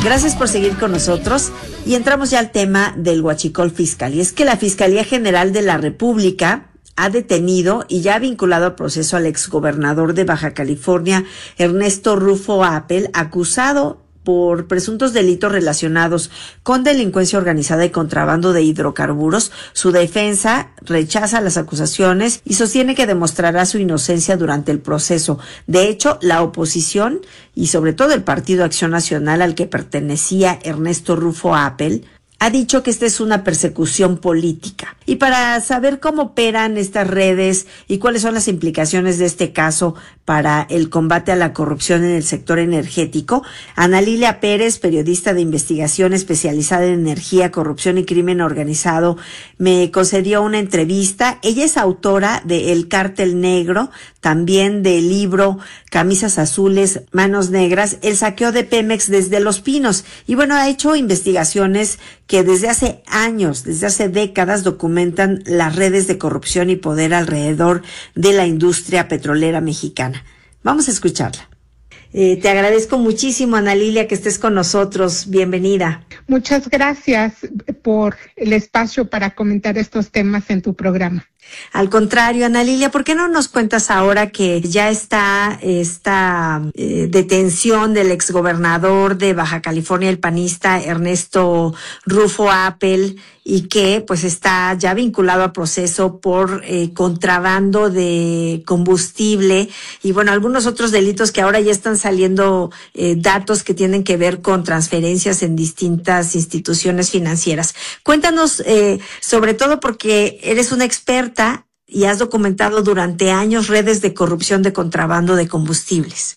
Gracias por seguir con nosotros y entramos ya al tema del huachicol fiscal. Y es que la Fiscalía General de la República ha detenido y ya ha vinculado al proceso al exgobernador de Baja California, Ernesto Rufo Appel, acusado por presuntos delitos relacionados con delincuencia organizada y contrabando de hidrocarburos. Su defensa rechaza las acusaciones y sostiene que demostrará su inocencia durante el proceso. De hecho, la oposición y sobre todo el Partido Acción Nacional al que pertenecía Ernesto Rufo Appel ha dicho que esta es una persecución política. Y para saber cómo operan estas redes y cuáles son las implicaciones de este caso para el combate a la corrupción en el sector energético, Ana Lilia Pérez, periodista de investigación especializada en energía, corrupción y crimen organizado, me concedió una entrevista. Ella es autora de El Cártel Negro, también del libro Camisas Azules, Manos Negras, el saqueo de Pemex desde Los Pinos. Y bueno, ha hecho investigaciones que desde hace años, desde hace décadas, documentan las redes de corrupción y poder alrededor de la industria petrolera mexicana. Vamos a escucharla. Te agradezco muchísimo, Ana Lilia, que estés con nosotros. Bienvenida. Muchas gracias por el espacio para comentar estos temas en tu programa. Al contrario, Ana Lilia, ¿por qué no nos cuentas ahora que ya está esta detención del exgobernador de Baja California, el panista Ernesto Rufo Appel, y que pues está ya vinculado al proceso por contrabando de combustible y bueno, algunos otros delitos que ahora ya están saliendo datos que tienen que ver con transferencias en distintas instituciones financieras? Cuéntanos, sobre todo porque eres una experta y has documentado durante años redes de corrupción de contrabando de combustibles.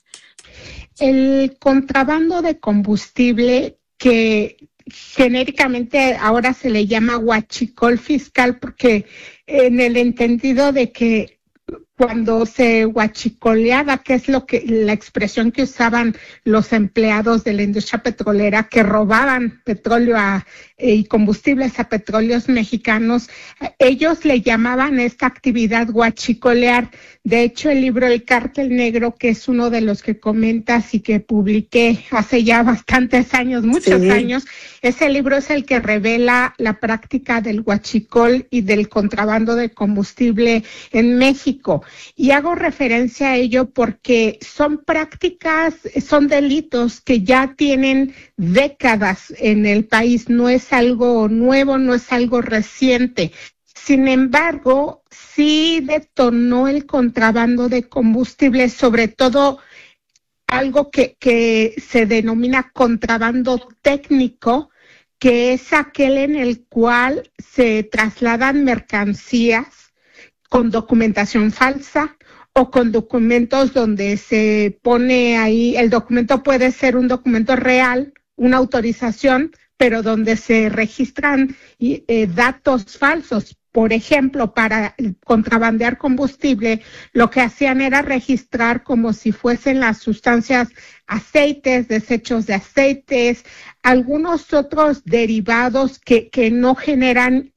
El contrabando de combustible, que genéricamente ahora se le llama huachicol fiscal, porque en el entendido de que cuando se huachicoleaba, que es la expresión que usaban los empleados de la industria petrolera, que robaban petróleo y combustibles a petróleos mexicanos, ellos le llamaban esta actividad huachicolear. De hecho, el libro El Cártel Negro, que es uno de los que comentas y que publiqué hace ya bastantes años, muchos años, ese libro es el que revela la práctica del huachicol y del contrabando de combustible en México. Y hago referencia a ello porque son prácticas, son delitos que ya tienen décadas en el país, no es algo nuevo, no es algo reciente. Sin embargo, sí detonó el contrabando de combustible, sobre todo algo que se denomina contrabando técnico, que es aquel en el cual se trasladan mercancías con documentación falsa o con documentos donde se pone ahí, el documento puede ser un documento real, una autorización, pero donde se registran datos falsos. Por ejemplo, para contrabandear combustible, lo que hacían era registrar como si fuesen las sustancias aceites, desechos de aceites, algunos otros derivados que no generan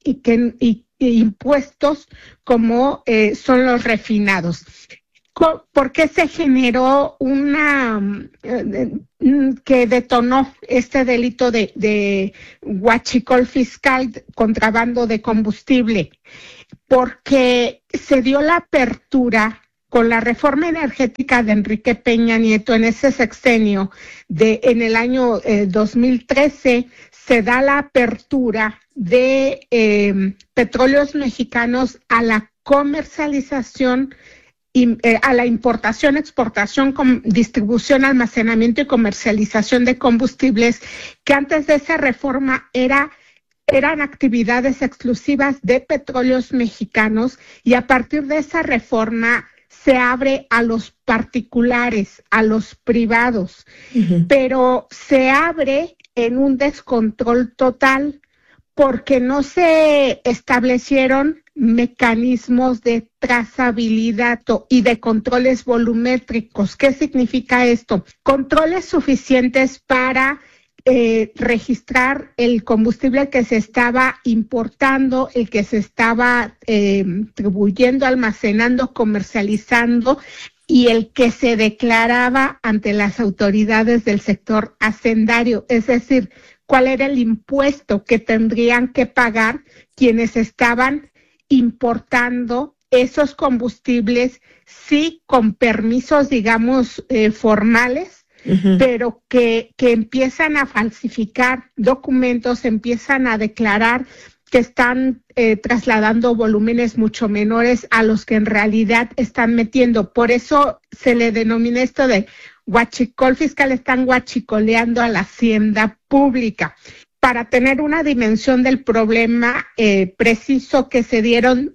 impuestos como son los refinados. ¿Por qué se generó que detonó este delito de huachicol fiscal, contrabando de combustible? Porque se dio la apertura con la reforma energética de Enrique Peña Nieto en ese sexenio, en el año 2013, se da la apertura de petróleos mexicanos a la comercialización, a la importación, exportación, distribución, almacenamiento y comercialización de combustibles, que antes de esa reforma eran actividades exclusivas de petróleos mexicanos, y a partir de esa reforma se abre a los particulares, a los privados, pero se abre en un descontrol total porque no se establecieron mecanismos de trazabilidad y de controles volumétricos. ¿Qué significa esto? Controles suficientes para registrar el combustible que se estaba importando, el que se estaba distribuyendo, almacenando, comercializando, y el que se declaraba ante las autoridades del sector hacendario, es decir, cuál era el impuesto que tendrían que pagar quienes estaban importando esos combustibles, sí con permisos, digamos, formales, pero que empiezan a falsificar documentos, empiezan a declarar que están trasladando volúmenes mucho menores a los que en realidad están metiendo. Por eso se le denomina esto de huachicol fiscal, están huachicoleando a la hacienda pública. Para tener una dimensión del problema, preciso que se dieron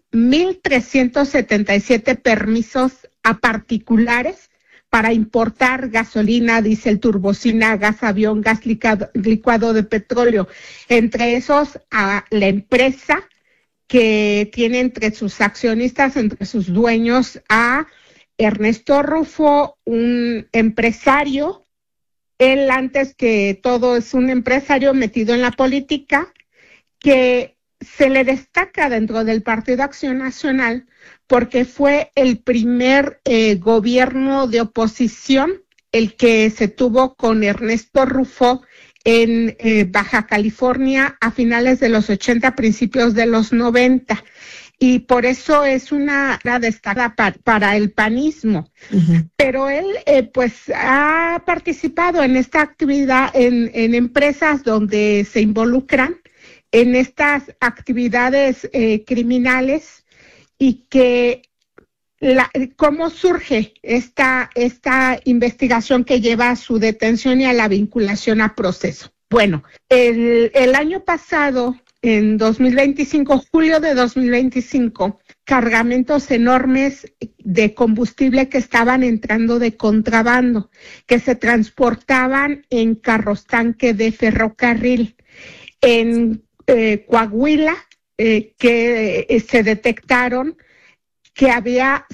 1,377 permisos a particulares para importar gasolina, diésel, turbocina, gas avión, gas licuado de petróleo. Entre esos, a la empresa que tiene entre sus accionistas, entre sus dueños, a Ernesto Rufo, un empresario. Él, antes que todo, es un empresario metido en la política, que se le destaca dentro del Partido Acción Nacional porque fue el primer gobierno de oposición, el que se tuvo con Ernesto Rufo en Baja California a finales de los 80, principios de los 90. Y por eso es una destacada para el panismo. Pero él pues ha participado en esta actividad en empresas donde se involucran en estas actividades criminales, y que cómo surge esta investigación que lleva a su detención y a la vinculación a proceso. Bueno, el año pasado, en 2025, julio de 2025, cargamentos enormes de combustible que estaban entrando de contrabando, que se transportaban en carros tanque de ferrocarril. En Coahuila, que se detectaron que había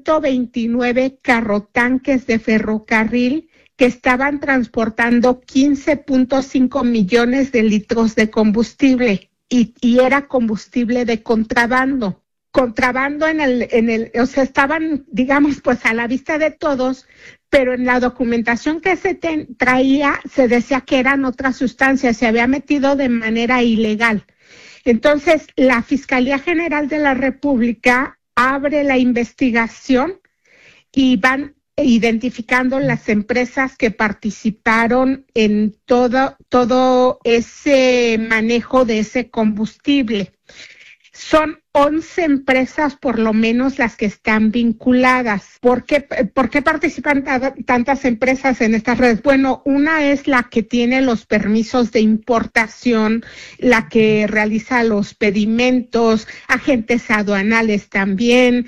129 carrotanques de ferrocarril que estaban transportando 15.5 millones de litros de combustible, y era combustible de contrabando. Contrabando o sea, estaban, digamos, pues a la vista de todos, pero en la documentación que se traía se decía que eran otras sustancias, se había metido de manera ilegal. Entonces, la Fiscalía General de la República abre la investigación y van identificando las empresas que participaron en todo ese manejo de ese combustible. Son 11 empresas por lo menos las que están vinculadas. ¿Por qué participan tantas empresas en estas redes? Bueno, una es la que tiene los permisos de importación, la que realiza los pedimentos, agentes aduanales también,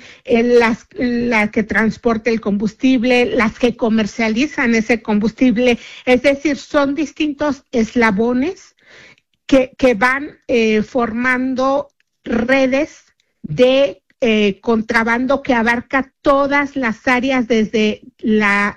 la que transporta el combustible, las que comercializan ese combustible. Es decir, son distintos eslabones que van formando redes de contrabando que abarca todas las áreas, desde la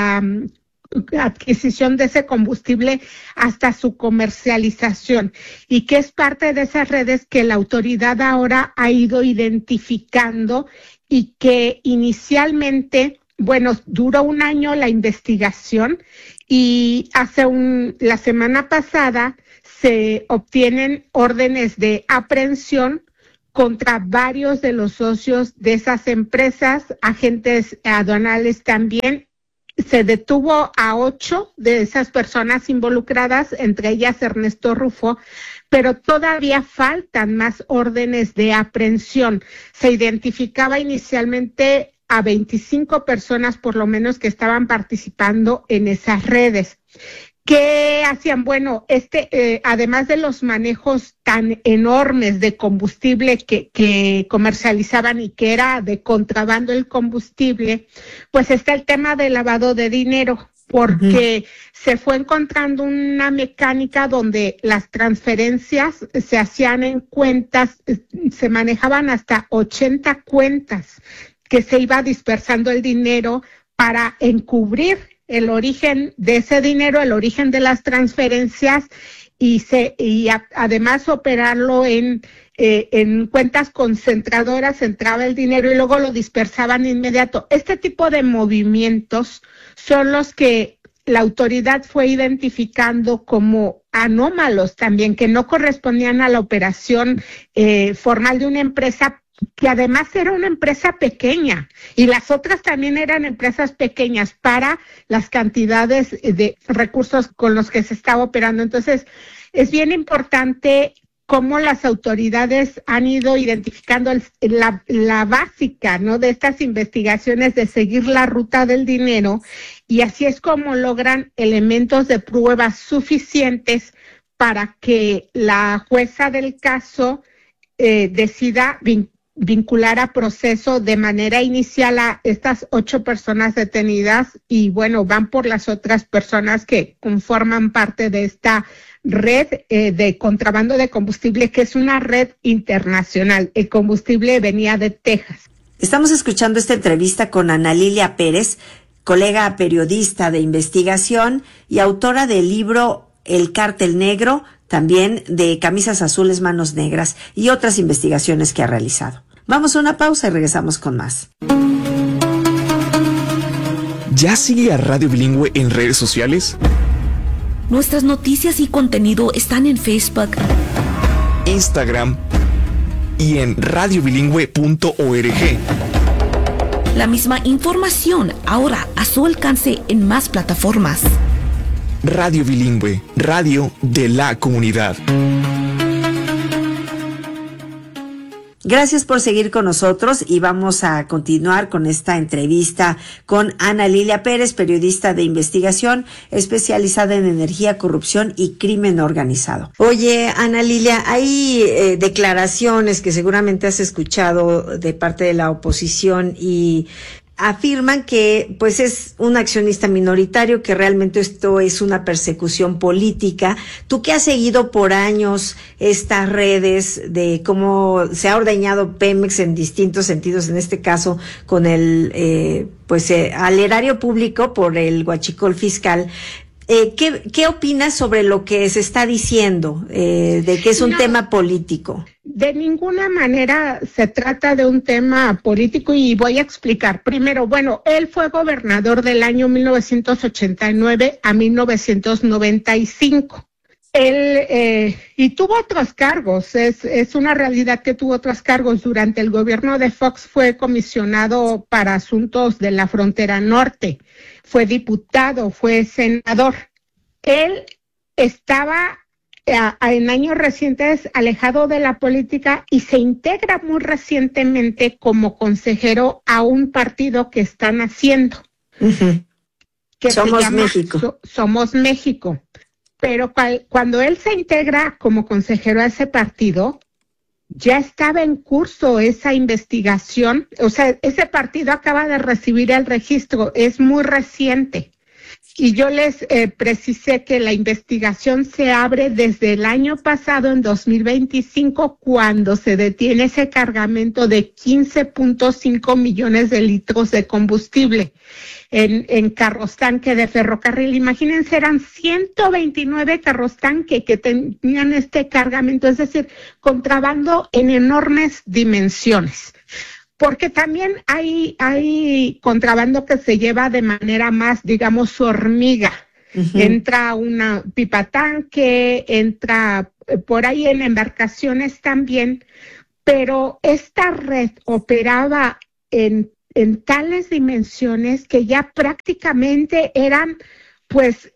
adquisición de ese combustible hasta su comercialización, y que es parte de esas redes que la autoridad ahora ha ido identificando, y que inicialmente, bueno, duró un año la investigación, y la semana pasada se obtienen órdenes de aprehensión contra varios de los socios de esas empresas, agentes aduanales también. Se detuvo a 8 de esas personas involucradas, entre ellas Ernesto Rufo, pero todavía faltan más órdenes de aprehensión. Se identificaba inicialmente a 25 personas por lo menos que estaban participando en esas redes. ¿Qué hacían? Bueno, además de los manejos tan enormes de combustible que comercializaban y que era de contrabando el combustible, pues está el tema del lavado de dinero, porque se fue encontrando una mecánica donde las transferencias se hacían en cuentas, se manejaban hasta 80 cuentas, que se iba dispersando el dinero para encubrir el origen de ese dinero, el origen de las transferencias, además operarlo en cuentas concentradoras, entraba el dinero y luego lo dispersaban de inmediato. Este tipo de movimientos son los que la autoridad fue identificando como anómalos también, que no correspondían a la operación formal de una empresa, que además era una empresa pequeña, y las otras también eran empresas pequeñas para las cantidades de recursos con los que se estaba operando. Entonces, es bien importante cómo las autoridades han ido identificando la básica, ¿no?, de estas investigaciones, de seguir la ruta del dinero, y así es como logran elementos de prueba suficientes para que la jueza del caso decida vincular a proceso de manera inicial a estas 8 personas detenidas, y bueno, van por las otras personas que conforman parte de esta red de contrabando de combustible, que es una red internacional. El combustible venía de Texas. Estamos escuchando esta entrevista con Ana Lilia Pérez, colega periodista de investigación y autora del libro El Cártel Negro, también de Camisas Azules, Manos Negras y otras investigaciones que ha realizado. Vamos a una pausa y regresamos con más. ¿Ya sigue a Radio Bilingüe en redes sociales? Nuestras noticias y contenido están en Facebook, Instagram y en radiobilingüe.org. La misma información ahora a su alcance en más plataformas. Radio Bilingüe, radio de la comunidad. Gracias por seguir con nosotros y vamos a continuar con esta entrevista con Ana Lilia Pérez, periodista de investigación especializada en energía, corrupción y crimen organizado. Oye, Ana Lilia, hay declaraciones que seguramente has escuchado de parte de la oposición y afirman que pues es un accionista minoritario, que realmente esto es una persecución política. Tú que has seguido por años estas redes de cómo se ha ordeñado Pemex en distintos sentidos, en este caso con el al erario público por el huachicol fiscal, ¿qué opinas sobre lo que se está diciendo, de que es un tema político? De ninguna manera se trata de un tema político, y voy a explicar. Primero, bueno, él fue gobernador del año 1989 a 1995. Él, y tuvo otros cargos, es una realidad que tuvo otros cargos. Durante el gobierno de Fox fue comisionado para asuntos de la frontera norte, fue diputado, fue senador. Él estaba en años recientes alejado de la política y se integra muy recientemente como consejero a un partido que están haciendo. Uh-huh. Que Somos se llama México. Somos México. Pero cuando él se integra como consejero a ese partido, ya estaba en curso esa investigación. O sea, ese partido acaba de recibir el registro, es muy reciente. Y yo les precisé que la investigación se abre desde el año pasado, en 2025, cuando se detiene ese cargamento de 15.5 millones de litros de combustible en carros tanque de ferrocarril. Imagínense, eran 129 carros tanque que tenían este cargamento, es decir, contrabando en enormes dimensiones. Porque también hay contrabando que se lleva de manera más, digamos, hormiga. Uh-huh. Entra una pipa tanque, entra por ahí en embarcaciones también, pero esta red operaba en tales dimensiones que ya prácticamente eran, pues,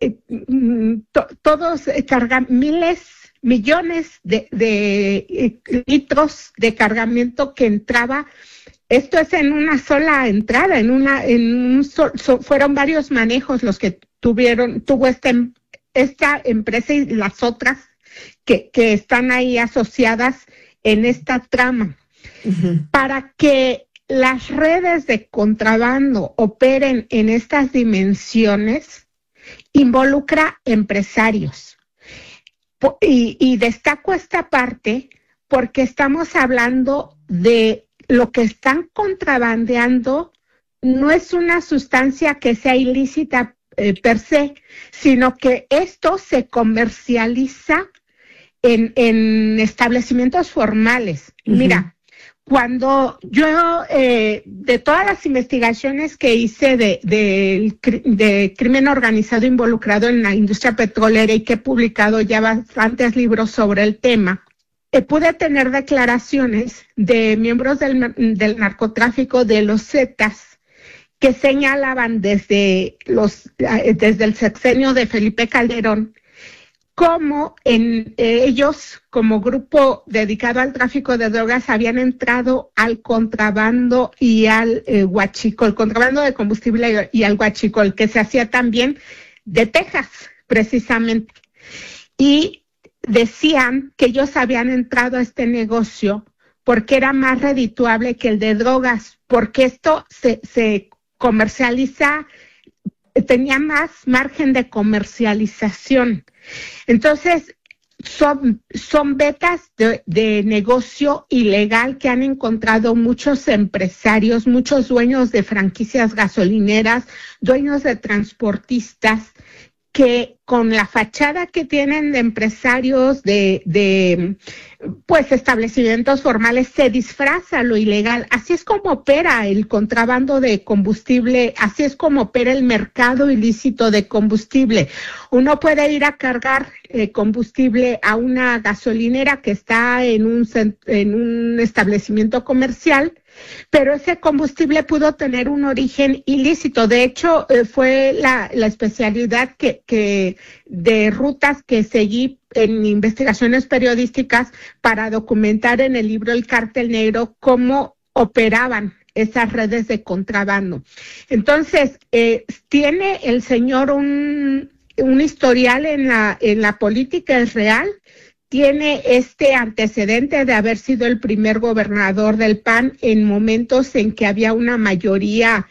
todos cargan millones de litros de cargamento que entraba. Esto es en una sola entrada, fueron varios manejos los que tuvo esta empresa y las otras que están ahí asociadas en esta trama. Uh-huh. Para que las redes de contrabando operen en estas dimensiones, involucra empresarios. Y destaco esta parte porque estamos hablando de lo que están contrabandeando. No es una sustancia que sea ilícita per se, sino que esto se comercializa en establecimientos formales. Uh-huh. Mira, cuando yo, de todas las investigaciones que hice de crimen organizado involucrado en la industria petrolera y que he publicado ya bastantes libros sobre el tema, pude tener declaraciones de miembros del narcotráfico de los Zetas que señalaban desde el sexenio de Felipe Calderón cómo ellos, como grupo dedicado al tráfico de drogas, habían entrado al contrabando y al huachicol, contrabando de combustible y al huachicol, que se hacía también de Texas, precisamente. Y decían que ellos habían entrado a este negocio porque era más redituable que el de drogas, porque esto se comercializa, tenía más margen de comercialización. Entonces, son vetas de negocio ilegal que han encontrado muchos empresarios, muchos dueños de franquicias gasolineras, dueños de transportistas, que con la fachada que tienen de empresarios de establecimientos formales se disfraza lo ilegal. Así es como opera el contrabando de combustible, así es como opera el mercado ilícito de combustible. Uno puede ir a cargar combustible a una gasolinera que está en un establecimiento comercial, pero ese combustible pudo tener un origen ilícito. De hecho, fue la especialidad que de rutas que seguí en investigaciones periodísticas para documentar en el libro El Cártel Negro cómo operaban esas redes de contrabando. Entonces, tiene el señor un historial en la política, es real. Tiene este antecedente de haber sido el primer gobernador del PAN en momentos en que había una mayoría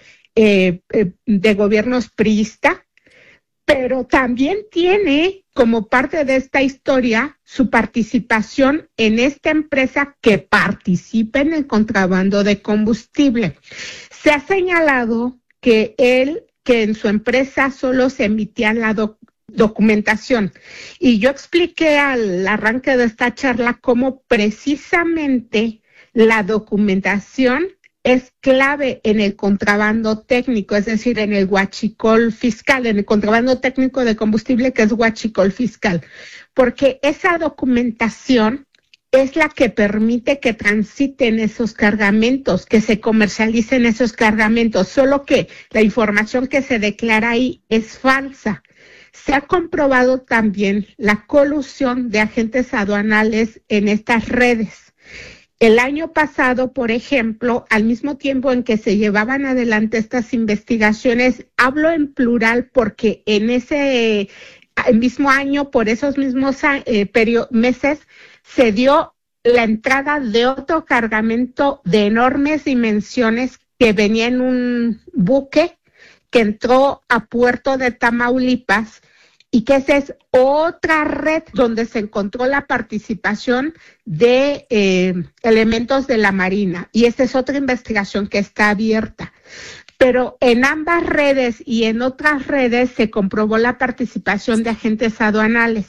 de gobiernos priista, pero también tiene como parte de esta historia su participación en esta empresa que participa en el contrabando de combustible. Se ha señalado que en su empresa solo se emitía la documentación. Y yo expliqué al arranque de esta charla cómo precisamente la documentación es clave en el contrabando técnico, es decir, en el huachicol fiscal, en el contrabando técnico de combustible que es huachicol fiscal, porque esa documentación es la que permite que transiten esos cargamentos, que se comercialicen esos cargamentos, solo que la información que se declara ahí es falsa. Se ha comprobado también la colusión de agentes aduanales en estas redes. El año pasado, por ejemplo, al mismo tiempo en que se llevaban adelante estas investigaciones, hablo en plural porque en ese mismo año, por esos mismos meses, se dio la entrada de otro cargamento de enormes dimensiones que venía en un buque que entró a Puerto de Tamaulipas y que esa es otra red donde se encontró la participación de elementos de la Marina. Y esa es otra investigación que está abierta. Pero en ambas redes y en otras redes se comprobó la participación de agentes aduanales.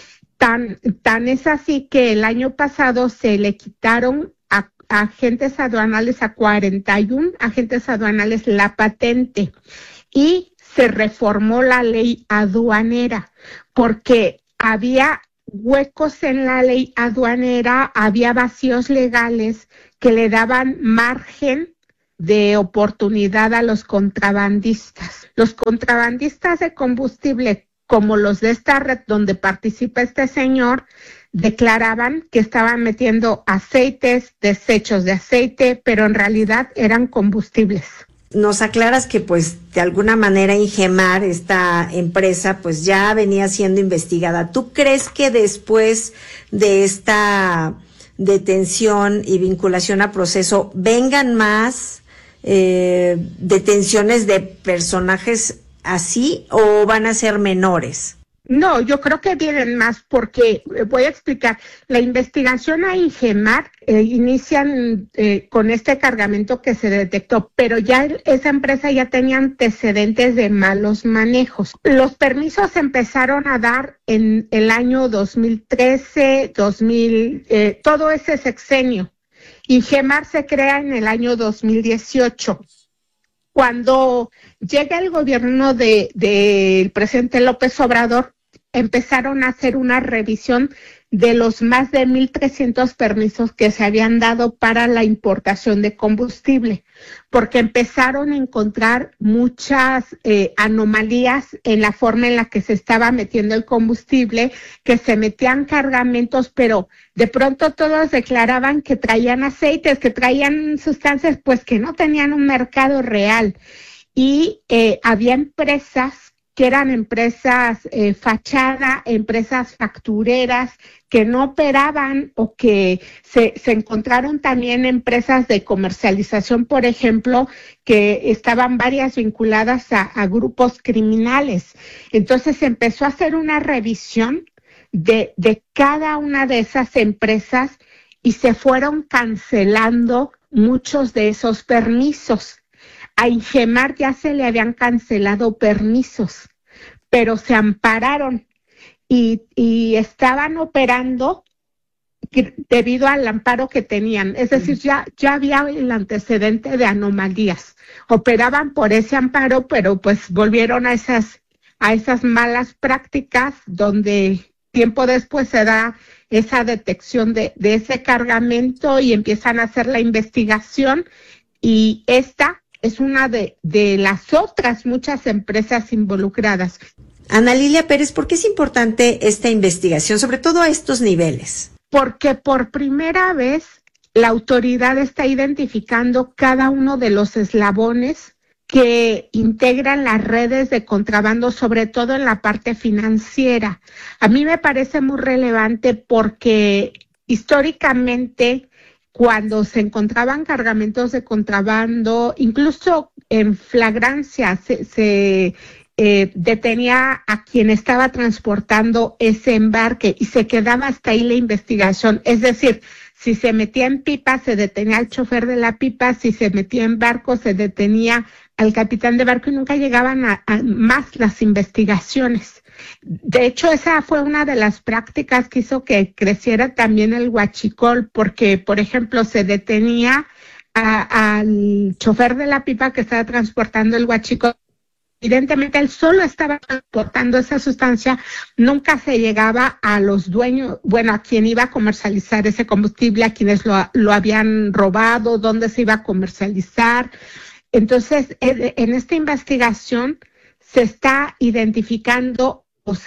Tan es así que el año pasado se le quitaron a agentes aduanales, a 41 agentes aduanales, la patente. Y se reformó la ley aduanera porque había huecos en la ley aduanera, había vacíos legales que le daban margen de oportunidad a los contrabandistas. Los contrabandistas de combustible, como los de esta red donde participa este señor, declaraban que estaban metiendo aceites, desechos de aceite, pero en realidad eran combustibles. Nos aclaras que pues de alguna manera Ingemar, esta empresa, pues ya venía siendo investigada. ¿Tú crees que después de esta detención y vinculación a proceso vengan más detenciones de personajes así o van a ser menores? No, yo creo que vienen más porque, voy a explicar, la investigación a Ingemar inician con este cargamento que se detectó, pero ya esa empresa ya tenía antecedentes de malos manejos. Los permisos se empezaron a dar en el año 2013, todo ese sexenio. Ingemar se crea en el año 2018. Cuando llega el gobierno del presidente López Obrador, empezaron a hacer una revisión de los más de 1,300 permisos que se habían dado para la importación de combustible, porque empezaron a encontrar muchas anomalías en la forma en la que se estaba metiendo el combustible, que se metían cargamentos, pero de pronto todos declaraban que traían aceites, que traían sustancias, pues que no tenían un mercado real. Y había empresas que eran empresas fachada, empresas factureras, que no operaban, o que se encontraron también empresas de comercialización, por ejemplo, que estaban varias vinculadas a grupos criminales. Entonces se empezó a hacer una revisión de cada una de esas empresas y se fueron cancelando muchos de esos permisos. A Ingemar ya se le habían cancelado permisos, pero se ampararon y estaban operando debido al amparo que tenían. Es decir, ya había el antecedente de anomalías. Operaban por ese amparo, pero pues volvieron a esas malas prácticas, donde tiempo después se da esa detección de ese cargamento y empiezan a hacer la investigación, y esta es una de las otras muchas empresas involucradas. Ana Lilia Pérez, ¿por qué es importante esta investigación, sobre todo a estos niveles? Porque por primera vez la autoridad está identificando cada uno de los eslabones que integran las redes de contrabando, sobre todo en la parte financiera. A mí me parece muy relevante porque históricamente, cuando se encontraban cargamentos de contrabando, incluso en flagrancia, se detenía a quien estaba transportando ese embarque y se quedaba hasta ahí la investigación. Es decir, si se metía en pipa, se detenía al chofer de la pipa; si se metía en barco, se detenía al capitán de barco, y nunca llegaban a más las investigaciones. De hecho, esa fue una de las prácticas que hizo que creciera también el huachicol, porque, por ejemplo, se detenía al chofer de la pipa que estaba transportando el huachicol. Evidentemente, él solo estaba transportando esa sustancia, nunca se llegaba a los dueños, a quien iba a comercializar ese combustible, a quienes lo habían robado, dónde se iba a comercializar. Entonces, en esta investigación se está identificando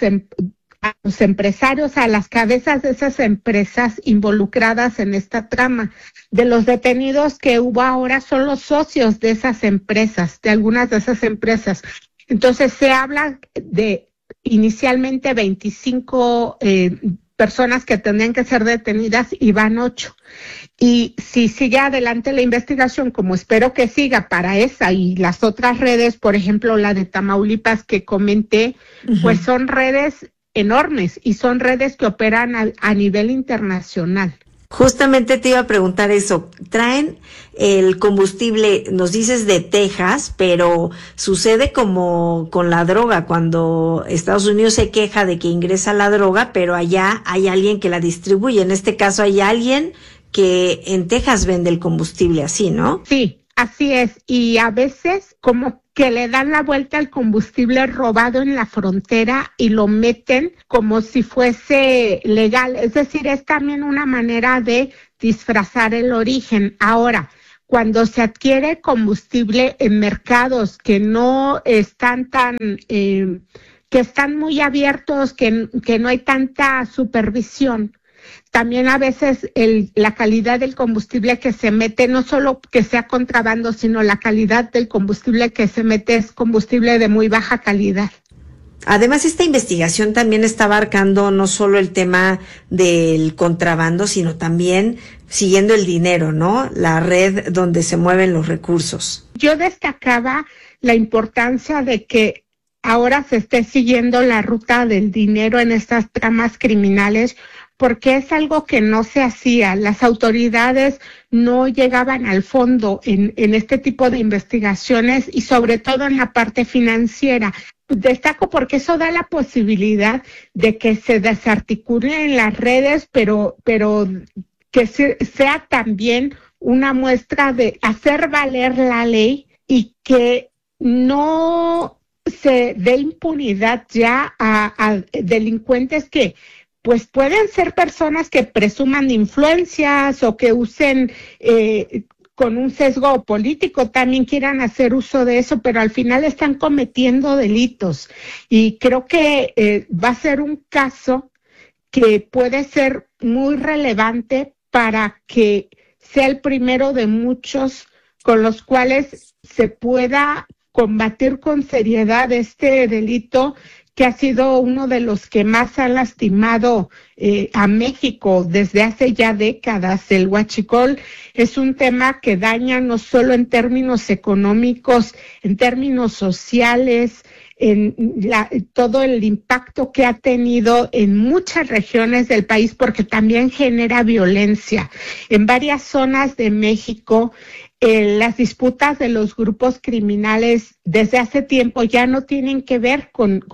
a los empresarios, a las cabezas de esas empresas involucradas en esta trama. De los detenidos que hubo ahora son los socios de esas empresas, de algunas de esas empresas. Entonces se habla de inicialmente 25 personas que tendrían que ser detenidas, y van 8. Y si sigue adelante la investigación, como espero que siga para esa y las otras redes, por ejemplo la de Tamaulipas que comenté, pues son redes enormes y son redes que operan a nivel internacional. Justamente te iba a preguntar eso. Traen el combustible, nos dices, de Texas, pero sucede como con la droga, cuando Estados Unidos se queja de que ingresa la droga, pero allá hay alguien que la distribuye. En este caso hay alguien que en Texas vende el combustible, así, ¿no? Sí, así es. Y a veces como que le dan la vuelta al combustible robado en la frontera y lo meten como si fuese legal. Es decir, es también una manera de disfrazar el origen. Ahora, cuando se adquiere combustible en mercados que no están que están muy abiertos, que no hay tanta supervisión, también a veces la calidad del combustible que se mete, no solo que sea contrabando, sino la calidad del combustible que se mete es combustible de muy baja calidad. Además, esta investigación también está abarcando no solo el tema del contrabando, sino también siguiendo el dinero, ¿no? La red donde se mueven los recursos. Yo destacaba la importancia de que ahora se esté siguiendo la ruta del dinero en estas tramas criminales, porque es algo que no se hacía. Las autoridades no llegaban al fondo en este tipo de investigaciones y sobre todo en la parte financiera. Destaco porque eso da la posibilidad de que se desarticulen las redes, pero que sea también una muestra de hacer valer la ley y que no se dé impunidad ya a delincuentes que pues pueden ser personas que presuman de influencias o que usen con un sesgo político, también quieran hacer uso de eso, pero al final están cometiendo delitos. Y creo que va a ser un caso que puede ser muy relevante para que sea el primero de muchos con los cuales se pueda combatir con seriedad este delito que ha sido uno de los que más ha lastimado a México desde hace ya décadas. El huachicol es un tema que daña no solo en términos económicos, en términos sociales, en todo el impacto que ha tenido en muchas regiones del país, porque también genera violencia. En varias zonas de México, las disputas de los grupos criminales desde hace tiempo ya no tienen que ver con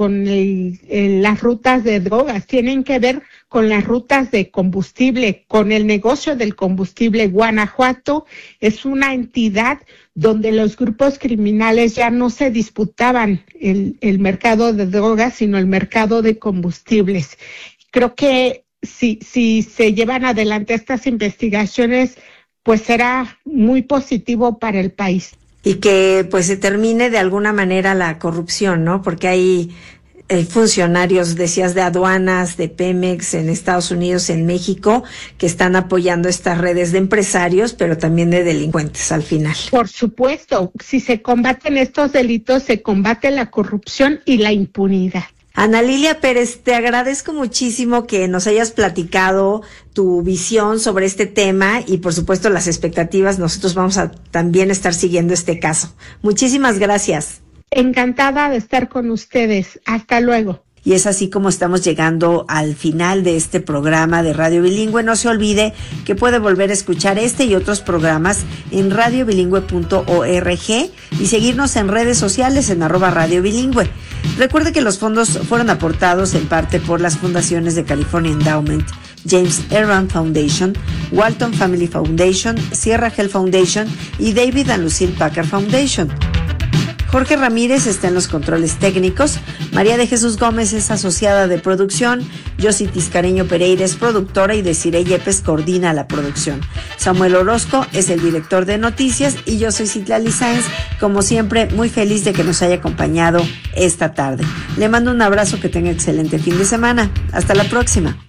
las rutas de drogas, tienen que ver con las rutas de combustible, con el negocio del combustible. Guanajuato es una entidad donde los grupos criminales ya no se disputaban el mercado de drogas, sino el mercado de combustibles. Creo que si se llevan adelante estas investigaciones, pues será muy positivo para el país. Y que pues se termine de alguna manera la corrupción, ¿no? Porque hay funcionarios, decías, de aduanas, de Pemex en Estados Unidos, en México, que están apoyando estas redes de empresarios, pero también de delincuentes al final. Por supuesto, si se combaten estos delitos, se combate la corrupción y la impunidad. Ana Lilia Pérez, te agradezco muchísimo que nos hayas platicado tu visión sobre este tema y por supuesto las expectativas. Nosotros vamos a también estar siguiendo este caso. Muchísimas gracias. Encantada de estar con ustedes. Hasta luego. Y es así como estamos llegando al final de este programa de Radio Bilingüe. No se olvide que puede volver a escuchar este y otros programas en radiobilingüe.org y seguirnos en redes sociales en @radiobilingüe. Recuerde que los fondos fueron aportados en parte por las fundaciones de California Endowment, James Ervin Foundation, Walton Family Foundation, Sierra Health Foundation y David and Lucille Packard Foundation. Jorge Ramírez está en los controles técnicos, María de Jesús Gómez es asociada de producción, Yossi Tiscareño Pereira es productora y Desiree Yepes coordina la producción. Samuel Orozco es el director de noticias y yo soy Citlali Sáenz, como siempre muy feliz de que nos haya acompañado esta tarde. Le mando un abrazo, que tenga excelente fin de semana. Hasta la próxima.